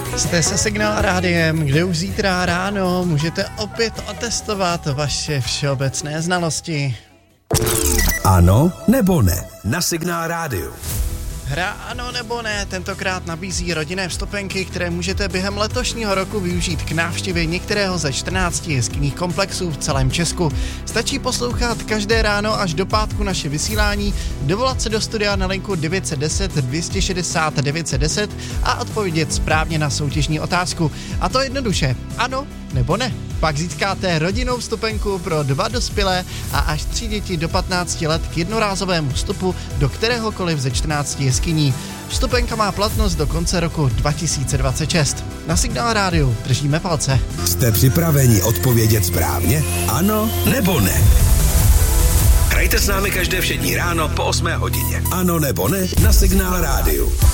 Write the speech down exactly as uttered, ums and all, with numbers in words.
Jste se Signál rádiem, kde už zítra ráno můžete opět otestovat vaše všeobecné znalosti. Ano nebo ne na Signál rádiu. Hra Ano nebo ne tentokrát nabízí rodinné vstupenky, které můžete během letošního roku využít k návštěvě některého ze čtrnácti jeskynních komplexů v celém Česku. Stačí poslouchat každé ráno až do pátku naše vysílání, dovolat se do studia na linku devět set deset dvě stě šedesát devět set deset a odpovědět správně na soutěžní otázku. A to jednoduše, ano nebo ne. Pak získáte rodinnou vstupenku pro dva dospělé a až tři děti do patnácti let k jednorázovému vstupu do kteréhokoliv ze čtrnácti jeskyní. Vstupenka má platnost do konce roku dva tisíce dvacet šest. Na Signál rádiu držíme palce. Jste připraveni odpovědět správně? Ano nebo ne? Hrajte s námi každé všední ráno po osmé hodině. Ano nebo ne na Signál rádiu.